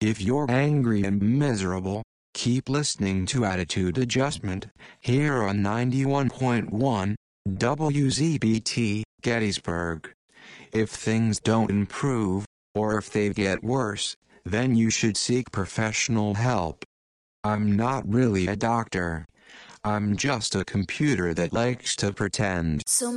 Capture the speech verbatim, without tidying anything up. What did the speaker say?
If you're angry and miserable, keep listening to Attitude Adjustment, here on ninety-one point one, W Z B T, Gettysburg. If things don't improve, or if they get worse, then you should seek professional help. I'm not really a doctor. I'm just a computer that likes to pretend. So